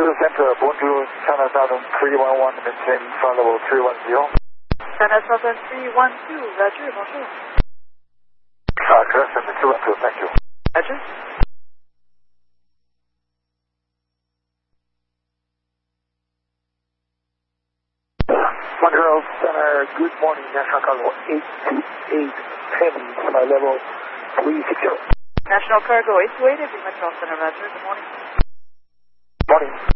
Zulu Center, Bonjour, China Southern 311, maintain flight level 310. China Southern 312, Roger, bonjour. China Southern 312, thank you. Roger. Montreal Center, good morning, National Cargo 828 Penny, flight level 360. National Cargo 828, Montreal Center, Roger, good morning. Morning.